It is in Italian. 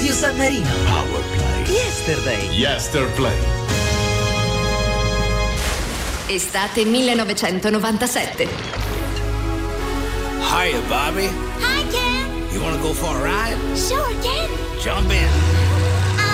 Radio San Marino. Power Play. Yesterday. Yesterplay. Estate 1997. Hiya, Bobby. Hi, Ken. You want to go for a ride? Sure, Ken. Jump in.